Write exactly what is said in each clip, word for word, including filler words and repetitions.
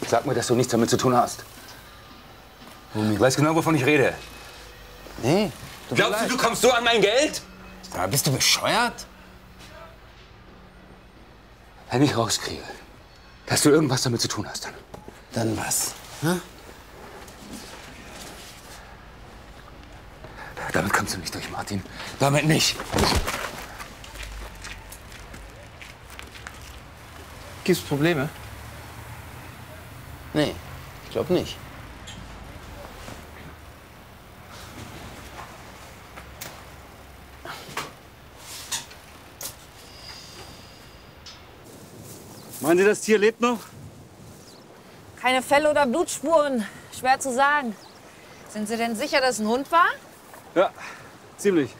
Sag mir, dass du nichts damit zu tun hast. Du weißt genau, wovon ich rede. Nee. Glaubst du, du kommst so an mein Geld? Ja, bist du bescheuert? Wenn ich rauskriege, dass du irgendwas damit zu tun hast, dann... Dann was? Hm? Damit kommst du nicht durch, Martin. Damit nicht. Gibt's Probleme? Nee, ich glaube nicht. Meinen Sie, das Tier lebt noch? Keine Felle oder Blutspuren. Schwer zu sagen. Sind Sie denn sicher, dass es ein Hund war? Ja, ziemlich.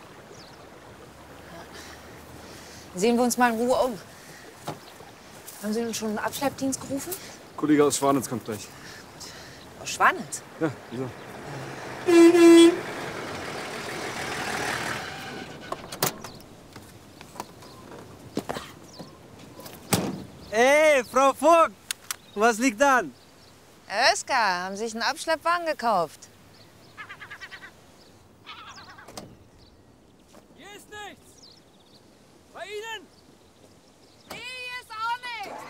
Sehen wir uns mal in Ruhe um. Haben Sie nun schon einen Abschleppdienst gerufen? Kollege aus Schwanitz kommt gleich. Aus Schwanitz? Ja, wieso? Hey, Frau Vogt, was liegt an? Herr Oeskar, haben Sie sich einen Abschleppwagen gekauft? Hier ist nichts. Bei Ihnen? Nee, hier ist auch nichts.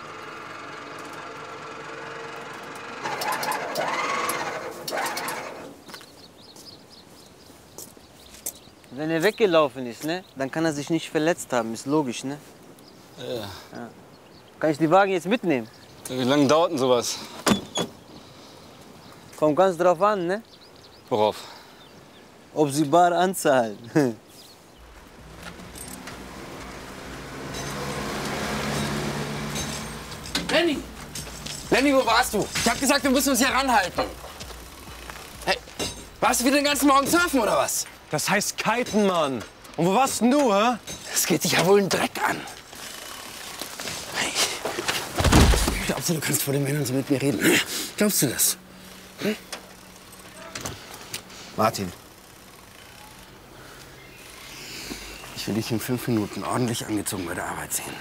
Wenn er weggelaufen ist, ne, dann kann er sich nicht verletzt haben. Ist logisch, ne? Ja. Ja. Kann ich die Wagen jetzt mitnehmen? Wie lange dauert denn sowas? Kommt ganz drauf an, ne? Worauf? Ob sie bar anzahlen. Lenny! Lenny, wo warst du? Ich hab gesagt, wir müssen uns hier ranhalten. Hey, warst du wieder den ganzen Morgen surfen, oder was? Das heißt kiten, Mann. Und wo warst denn du, hä? Das geht dich ja wohl einen Dreck an. Hey, glaubst du, du kannst vor den Männern so mit mir reden? Glaubst du das? Hm? Martin. Ich will dich in fünf Minuten ordentlich angezogen bei der Arbeit sehen.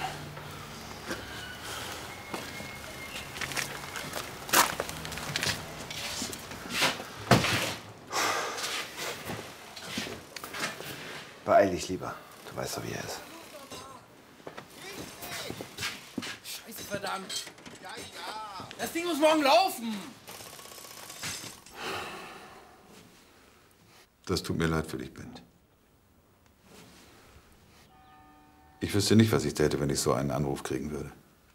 Beeil dich lieber. Du weißt doch, wie er ist. Scheiße, verdammt. Ja, ja. Das Ding muss morgen laufen. Das tut mir leid für dich, Bent. Ich wüsste nicht, was ich täte, wenn ich so einen Anruf kriegen würde.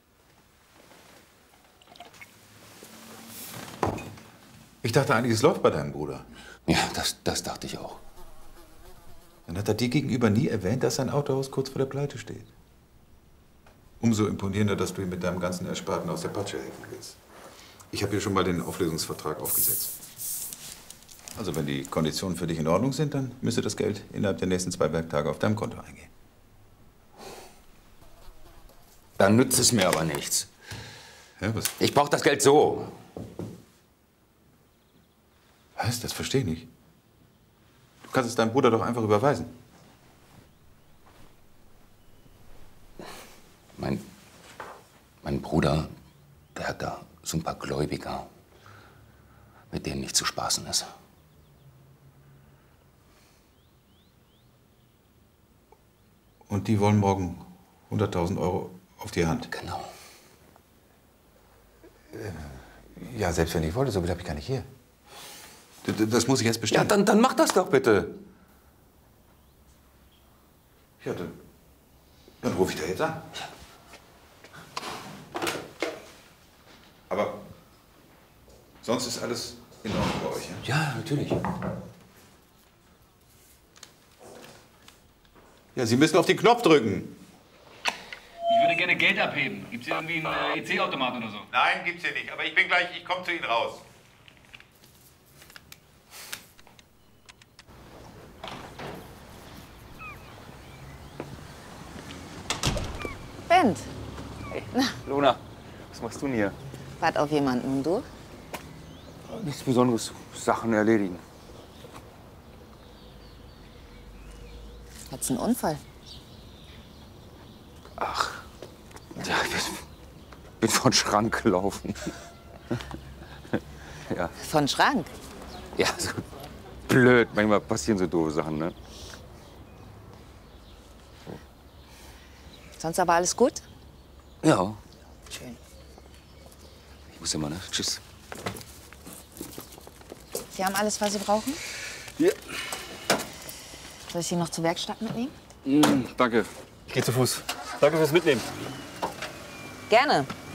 Ich dachte eigentlich, es läuft bei deinem Bruder. Ja, das, das dachte ich auch. Dann hat er dir gegenüber nie erwähnt, dass sein Autohaus kurz vor der Pleite steht. Umso imponierender, dass du ihm mit deinem ganzen Ersparten aus der Patsche helfen willst. Ich habe hier schon mal den Auflösungsvertrag aufgesetzt. Also wenn die Konditionen für dich in Ordnung sind, dann müsste das Geld innerhalb der nächsten zwei Werktage auf deinem Konto eingehen. Dann nützt es mir aber nichts. Ja, was? Ich brauche das Geld so. Was? Das verstehe ich nicht. Du kannst es deinem Bruder doch einfach überweisen. Mein, mein Bruder, der hat da so ein paar Gläubiger, mit denen nicht zu spaßen ist. Und die wollen morgen hunderttausend Euro auf die Hand. Genau. Äh, ja, selbst wenn ich wollte, so viel habe ich gar nicht hier. D das muss ich jetzt bestellen. Ja, dann, dann mach das doch bitte. Ja, dann, dann rufe ich da jetzt an. Aber sonst ist alles in Ordnung bei euch, ja? Ja, natürlich. Ja, Sie müssen auf den Knopf drücken. Ich würde gerne Geld abheben. Gibt es hier irgendwie einen äh, E C-Automaten oder so? Nein, gibt's hier nicht. Aber ich bin gleich, ich komme zu Ihnen raus. Bent, Hey, Lona, was machst du denn hier? wart auf jemanden und du? Nichts Besonderes. Sachen erledigen. Hat's einen Unfall? Ach, ja, ich bin, bin vor den Schrank gelaufen. Ja. Von Schrank. Ja, so blöd. Manchmal passieren so doofe Sachen, ne? Sonst aber alles gut? Ja. Schön. Ich muss immer, ne? Tschüss. Sie haben alles, was Sie brauchen? Ja. Soll ich Sie noch zur Werkstatt mitnehmen? Mm, danke. Ich gehe zu Fuß. Danke fürs Mitnehmen. Gerne.